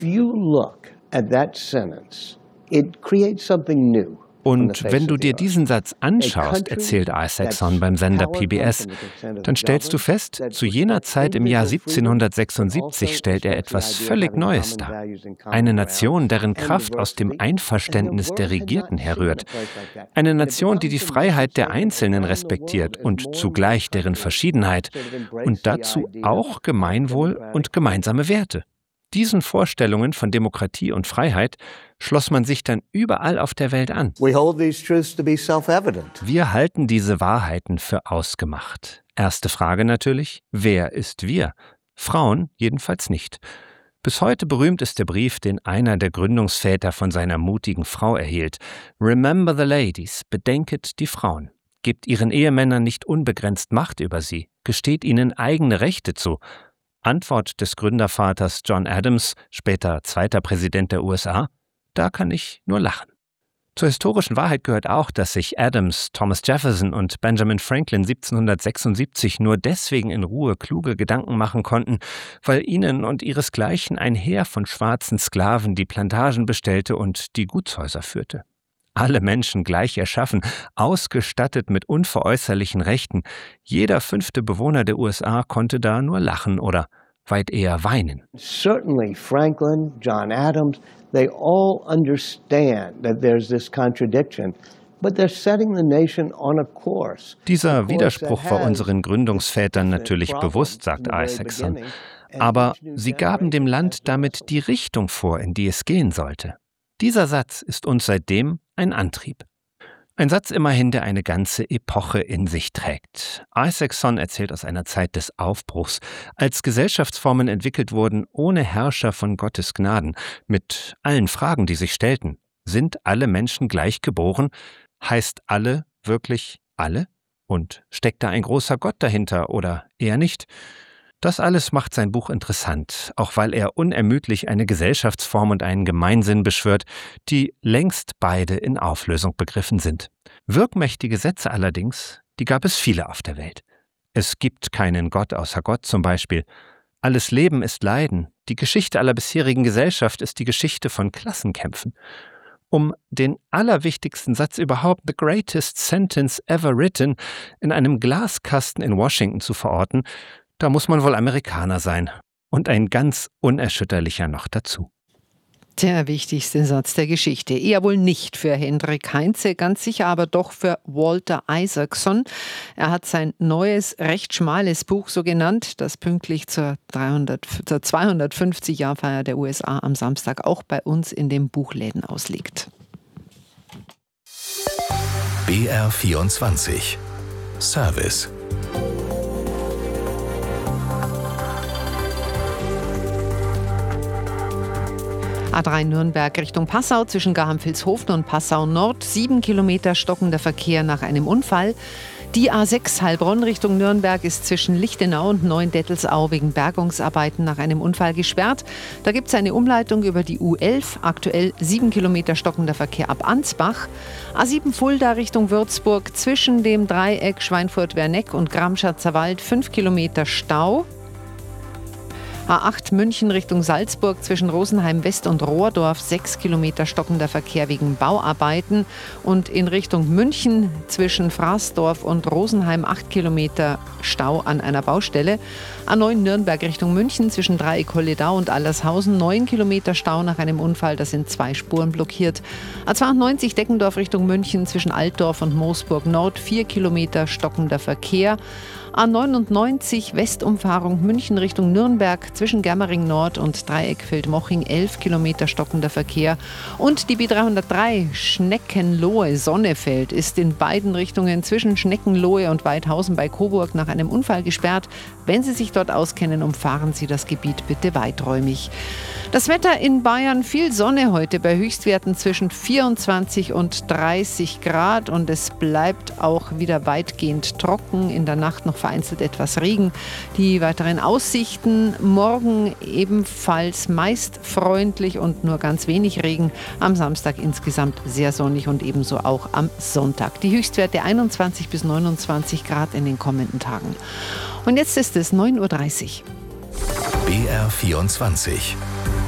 you look at that sentence, it creates something new. Und wenn du dir diesen Satz anschaust, erzählt Isaacson beim Sender PBS, dann stellst du fest, zu jener Zeit im Jahr 1776 stellt er etwas völlig Neues dar. Eine Nation, deren Kraft aus dem Einverständnis der Regierten herrührt. Eine Nation, die die Freiheit der Einzelnen respektiert und zugleich deren Verschiedenheit. Und dazu auch Gemeinwohl und gemeinsame Werte. Diesen Vorstellungen von Demokratie und Freiheit schloss man sich dann überall auf der Welt an. Wir halten diese Wahrheiten für ausgemacht. Erste Frage natürlich, wer ist wir? Frauen jedenfalls nicht. Bis heute berühmt ist der Brief, den einer der Gründungsväter von seiner mutigen Frau erhielt. Remember the ladies, bedenket die Frauen. Gebt ihren Ehemännern nicht unbegrenzt Macht über sie, gesteht ihnen eigene Rechte zu. Antwort des Gründervaters John Adams, später zweiter Präsident der USA? Da kann ich nur lachen. Zur historischen Wahrheit gehört auch, dass sich Adams, Thomas Jefferson und Benjamin Franklin 1776 nur deswegen in Ruhe kluge Gedanken machen konnten, weil ihnen und ihresgleichen ein Heer von schwarzen Sklaven die Plantagen bestellte und die Gutshäuser führte. Alle Menschen gleich erschaffen, ausgestattet mit unveräußerlichen Rechten. Jeder 5. Bewohner der USA konnte da nur lachen oder weit eher weinen. Certainly Franklin, John Adams, they all understand that there's this contradiction. But they're setting the nation on a course. Dieser Widerspruch war unseren Gründungsvätern natürlich bewusst, sagt Isaacson. Aber sie gaben dem Land damit die Richtung vor, in die es gehen sollte. Dieser Satz ist uns seitdem ein Antrieb. Ein Satz immerhin, der eine ganze Epoche in sich trägt. Isaacson erzählt aus einer Zeit des Aufbruchs, als Gesellschaftsformen entwickelt wurden ohne Herrscher von Gottes Gnaden, mit allen Fragen, die sich stellten. Sind alle Menschen gleich geboren? Heißt alle wirklich alle? Und steckt da ein großer Gott dahinter oder eher nicht? Das alles macht sein Buch interessant, auch weil er unermüdlich eine Gesellschaftsform und einen Gemeinsinn beschwört, die längst beide in Auflösung begriffen sind. Wirkmächtige Sätze allerdings, die gab es viele auf der Welt. Es gibt keinen Gott außer Gott zum Beispiel. Alles Leben ist Leiden. Die Geschichte aller bisherigen Gesellschaft ist die Geschichte von Klassenkämpfen. Um den allerwichtigsten Satz überhaupt, the greatest sentence ever written, in einem Glaskasten in Washington zu verorten, da muss man wohl Amerikaner sein. Und ein ganz unerschütterlicher noch dazu. Der wichtigste Satz der Geschichte. Eher wohl nicht für Hendrik Heinze, ganz sicher aber doch für Walter Isaacson. Er hat sein neues, recht schmales Buch so genannt, das pünktlich zur 250-Jahr-Feier der USA am Samstag auch bei uns in den Buchläden ausliegt. BR24 Service. A3 Nürnberg Richtung Passau zwischen Garham-Vilshofen und Passau Nord. 7 Kilometer stockender Verkehr nach einem Unfall. Die A6 Heilbronn Richtung Nürnberg ist zwischen Lichtenau und Neuendettelsau wegen Bergungsarbeiten nach einem Unfall gesperrt. Da gibt es eine Umleitung über die U11. Aktuell 7 Kilometer stockender Verkehr ab Ansbach. A7 Fulda Richtung Würzburg zwischen dem Dreieck Schweinfurt-Werneck und Gramschatzer Wald 5 Kilometer Stau. A8 München Richtung Salzburg zwischen Rosenheim West und Rohrdorf 6 Kilometer stockender Verkehr wegen Bauarbeiten und in Richtung München zwischen Fraßdorf und Rosenheim 8 Kilometer Stau an einer Baustelle. A9 Nürnberg Richtung München zwischen Dreieck Holledau und Allershausen 9 Kilometer Stau nach einem Unfall, da sind 2 Spuren blockiert. A92 Deckendorf Richtung München zwischen Altdorf und Moosburg Nord 4 Kilometer stockender Verkehr. A99 Westumfahrung München Richtung Nürnberg zwischen Germering Nord und Dreieck Feldmoching 11 Kilometer stockender Verkehr. Und die B303 Schneckenlohe-Sonnefeld ist in beiden Richtungen zwischen Schneckenlohe und Weidhausen bei Coburg nach einem Unfall gesperrt. Wenn Sie sich dort auskennen, umfahren Sie das Gebiet bitte weiträumig. Das Wetter in Bayern, viel Sonne heute bei Höchstwerten zwischen 24 und 30 Grad und es bleibt auch wieder weitgehend trocken. In der Nacht noch vereinzelt etwas Regen. Die weiteren Aussichten morgen ebenfalls meist freundlich und nur ganz wenig Regen. Am Samstag insgesamt sehr sonnig und ebenso auch am Sonntag. Die Höchstwerte 21 bis 29 Grad in den kommenden Tagen. Und jetzt ist es 9:30 Uhr. BR24